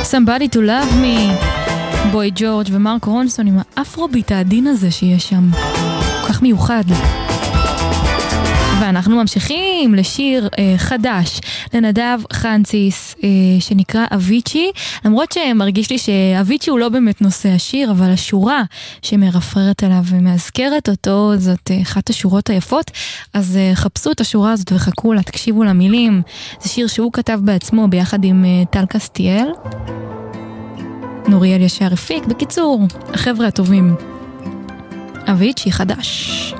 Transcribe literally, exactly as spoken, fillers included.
Somebody to love me, בוי ג'ורג' ומרק רונסון עם האפרוביט העדין הזה שיש שם, כל כך מיוחד. ואנחנו ממשיכים לשיר אה, חדש לנדב חנציס אה, שנקרא אביצ'י, למרות שמרגיש לי שאביצ'י הוא לא באמת נושא השיר, אבל השורה שמרפררת עליו ומאזכרת אותו זאת אה, אחת השורות היפות, אז אה, חפשו את השורה הזאת וחכו לה, תקשיבו למילים. זה שיר שהוא כתב בעצמו ביחד עם אה, טל קסטיאל, נוריאל ישר הפיק. בקיצור, החבר'ה הטובים. אביצ'י חדש.